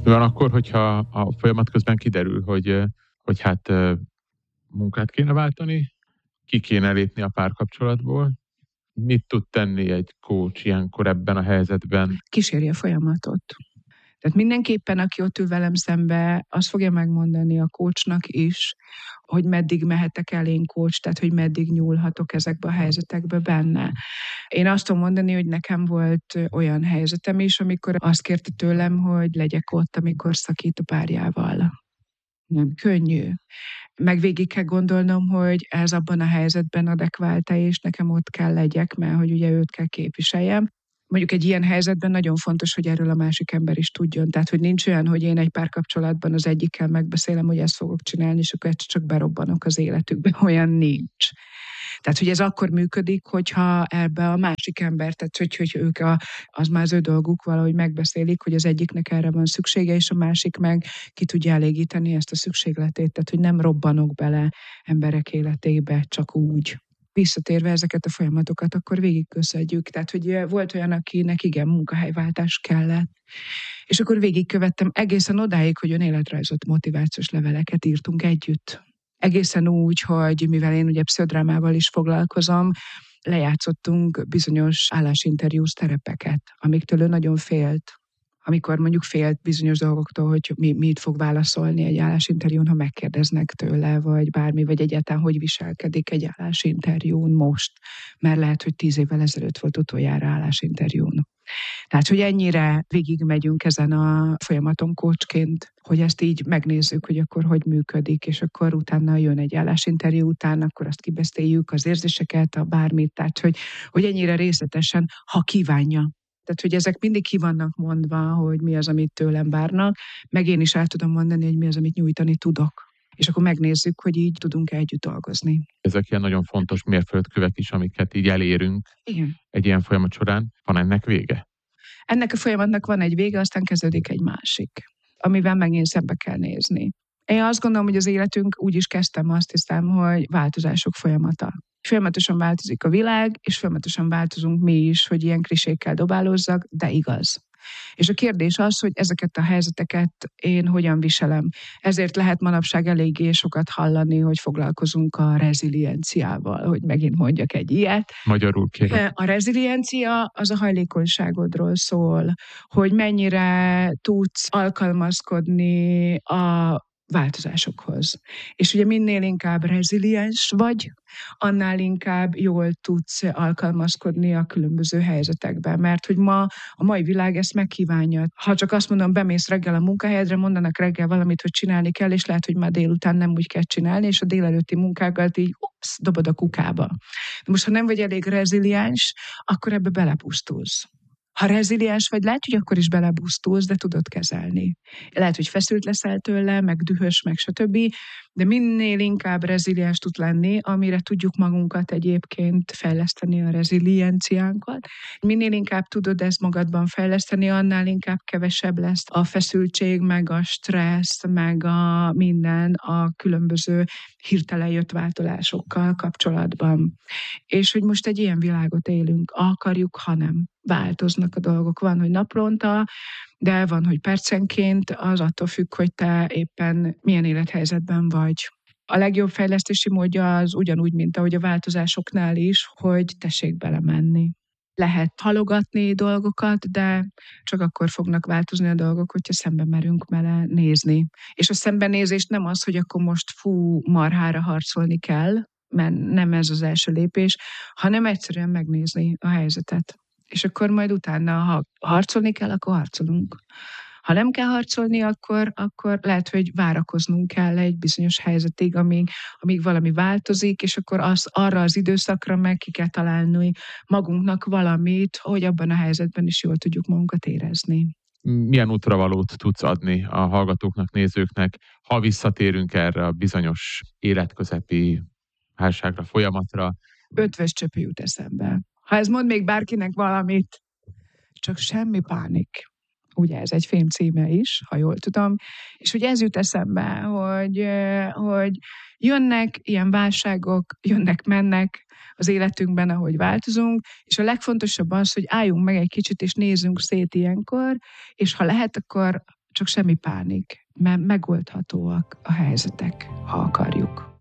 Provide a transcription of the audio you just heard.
Mi van akkor, hogyha a folyamat közben kiderül, hogy hát munkát kéne váltani, ki kéne lépni a párkapcsolatból? Mit tud tenni egy coach ilyenkor ebben a helyzetben? Kíséri a folyamatot. Tehát mindenképpen, aki ott ül velem szembe, azt fogja megmondani a coachnak is, hogy meddig mehetek el én coach, tehát hogy meddig nyúlhatok ezekbe a helyzetekbe benne. Én azt tudom mondani, hogy nekem volt olyan helyzetem is, amikor azt kérte tőlem, hogy legyek ott, amikor szakít a párjával. Nem könnyű. Meg végig kell gondolnom, hogy ez abban a helyzetben adekvál-e, és nekem ott kell legyek, mert hogy ugye őt kell képviseljem. Mondjuk egy ilyen helyzetben nagyon fontos, hogy erről a másik ember is tudjon. Tehát, hogy nincs olyan, hogy én egy párkapcsolatban az egyikkel megbeszélem, hogy ezt fogok csinálni, és akkor csak berobbanok az életükbe. Olyan nincs. Tehát, hogy ez akkor működik, hogyha ebbe a másik ember, tehát hogy ők az már az ő dolguk, valahogy megbeszélik, hogy az egyiknek erre van szüksége, és a másik meg ki tudja elégíteni ezt a szükségletét. Tehát, hogy nem robbanok bele emberek életébe csak úgy. Visszatérve ezeket a folyamatokat, akkor végigköszedjük. Tehát, hogy volt olyan, akinek igen, munkahelyváltás kellett. És akkor végigkövettem egészen odáig, hogy önéletrajzot, motivációs leveleket írtunk együtt. Egészen úgy, hogy mivel én ugye pszichodrámával is foglalkozom, lejátszottunk bizonyos állásinterjús terepeket, amiktől ő nagyon félt. Amikor mondjuk félt bizonyos dolgoktól, hogy mit fog válaszolni egy állásinterjún, ha megkérdeznek tőle, vagy bármi, vagy egyáltalán hogy viselkedik egy állásinterjún most. Mert lehet, hogy 10 évvel ezelőtt volt utoljára állásinterjún. Tehát, hogy ennyire végigmegyünk ezen a folyamaton coachként, hogy ezt így megnézzük, hogy akkor hogy működik, és akkor utána jön egy állásinterjú után, akkor azt kibeszéljük, az érzéseket, a bármit, tehát, hogy ennyire részletesen, ha kívánja. Tehát, hogy ezek mindig ki vannak mondva, hogy mi az, amit tőlem várnak, meg én is el tudom mondani, hogy mi az, amit nyújtani tudok. És akkor megnézzük, hogy így tudunk-e együtt dolgozni. Ezek ilyen nagyon fontos mérföldkövek is, amiket így elérünk. Igen. Egy ilyen folyamat során. Van ennek vége? Ennek a folyamatnak van egy vége, aztán kezdődik egy másik, amivel megint szembe kell nézni. Én azt gondolom, hogy az életünk, úgy is kezdtem, azt hiszem, hogy változások folyamata. Folyamatosan változik a világ, és folyamatosan változunk mi is, hogy ilyen klisékkel dobálózzak, de igaz. És a kérdés az, hogy ezeket a helyzeteket én hogyan viselem. Ezért lehet manapság eléggé sokat hallani, hogy foglalkozunk a rezilienciával, hogy megint mondjak egy ilyet. Magyarul kérem. A reziliencia az a hajlékonyságodról szól, hogy mennyire tudsz alkalmazkodni a változásokhoz. És ugye minél inkább reziliens vagy, annál inkább jól tudsz alkalmazkodni a különböző helyzetekben. Mert hogy a mai világ ezt megkívánja. Ha csak azt mondom, bemész reggel a munkahelyedre, mondanak reggel valamit, hogy csinálni kell, és lehet, hogy már délután nem úgy kell csinálni, és a délelőtti munkákat így dobod a kukába. De most, ha nem vagy elég reziliens, akkor ebbe belepusztulsz. Ha reziliens vagy, lehet, hogy akkor is belebusztulsz, de tudod kezelni. Lehet, hogy feszült leszel tőle, meg dühös, meg stb., de minél inkább reziliens tud lenni, amire tudjuk magunkat egyébként fejleszteni, a rezilienciánkat. Minél inkább tudod ezt magadban fejleszteni, annál inkább kevesebb lesz a feszültség, meg a stressz, meg a minden a különböző hirtelen jött változásokkal kapcsolatban. És hogy most egy ilyen világot élünk, akarjuk, ha nem. Változnak a dolgok. Van, hogy naponta, de van, hogy percenként, az attól függ, hogy te éppen milyen élethelyzetben vagy. A legjobb fejlesztési módja az ugyanúgy, mint ahogy a változásoknál is, hogy tessék belemenni. Lehet halogatni dolgokat, de csak akkor fognak változni a dolgok, hogyha szembe merünk vele nézni. És a szembenézés nem az, hogy akkor most marhára harcolni kell, mert nem ez az első lépés, hanem egyszerűen megnézni a helyzetet. És akkor majd utána, ha harcolni kell, akkor harcolunk. Ha nem kell harcolni, akkor lehet, hogy várakoznunk kell egy bizonyos helyzetig, amíg valami változik, és akkor arra az időszakra meg ki kell találni magunknak valamit, hogy abban a helyzetben is jól tudjuk magunkat érezni. Milyen útravalót tudsz adni a hallgatóknak, nézőknek, ha visszatérünk erre a bizonyos életközepi válságra, folyamatra? Ötvös csöpő jut eszembe. Ha ez mond még bárkinek valamit, csak semmi pánik. Ugye ez egy film címe is, ha jól tudom. És hogy ez jut eszembe, hogy jönnek ilyen válságok, jönnek-mennek az életünkben, ahogy változunk, és a legfontosabb az, hogy álljunk meg egy kicsit, és nézzünk szét ilyenkor, és ha lehet, akkor csak semmi pánik, mert megoldhatóak a helyzetek, ha akarjuk.